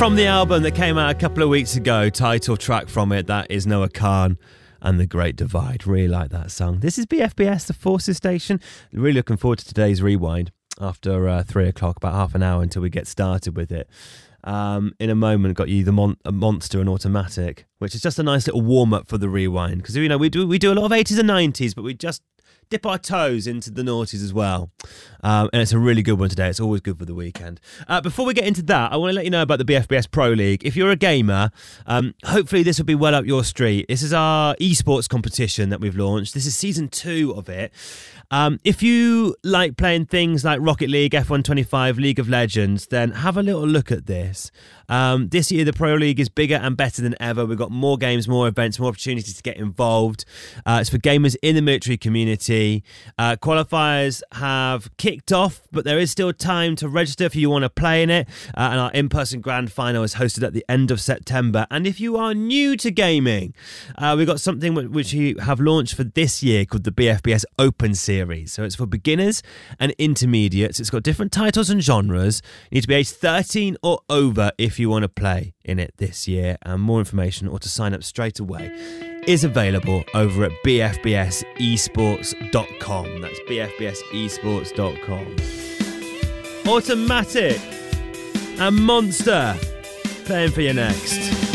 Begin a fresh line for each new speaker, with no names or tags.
from the album that came out a couple of weeks ago, title track from it, that is Noah Kahan and The Great Divide. Really like that song. This is BFBS, the Forces Station. Really looking forward to today's rewind after 3 o'clock, about half an hour until we get started with it. In a moment, got you a Monster and Automatic, which is just a nice little warm-up for the rewind, because we do a lot of 80s and 90s, but we just dip our toes into the noughties as well. And it's a really good one today. It's always good for the weekend. Before we get into that, I want to let you know about the BFBS Pro League. If you're a gamer, hopefully this will be well up your street. This is our esports competition that we've launched. This is season 2 of it. If you like playing things like Rocket League, F125, League of Legends, then have a little look at this. This year, the Pro League is bigger and better than ever. We've got more games, more events, more opportunities to get involved. It's for gamers in the military community. Qualifiers have kicked off, but there is still time to register if you want to play in it. And our in-person grand final is hosted at the end of September. And if you are new to gaming, we've got something which we have launched for this year called the BFBS Open Series. So it's for beginners and intermediates. It's got different titles and genres. You need to be aged 13 or over if you want to play in it this year. And more information or to sign up straight away is available over at bfbsesports.com. That's bfbsesports.com. Automatic and Monster playing for you next.